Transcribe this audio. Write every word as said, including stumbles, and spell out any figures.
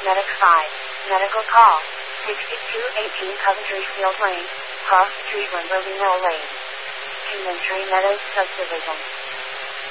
Medic five. Medical call. sixty-two eighteen Coventry Field Lane, Cross Street, Limberley Mill Lane. Inventory Meadows Subdivision.